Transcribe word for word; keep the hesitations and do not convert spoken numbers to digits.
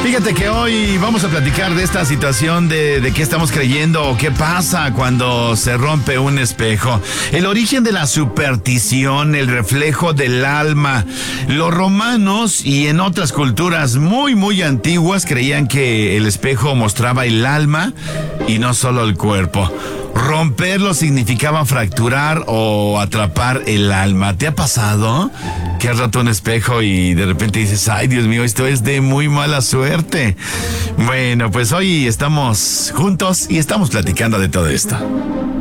Fíjate que hoy vamos a platicar de esta situación de, de qué estamos creyendo o qué pasa cuando se rompe un espejo. El origen de la superstición, el reflejo del alma. Los romanos y en otras culturas muy, muy antiguas creían que el espejo mostraba el alma y no solo el cuerpo. Romperlo significaba fracturar o atrapar el alma. ¿Te ha pasado que has roto un espejo y de repente dices, ay, Dios mío, esto es de muy mala suerte? Bueno, pues hoy estamos juntos y estamos platicando de todo esto.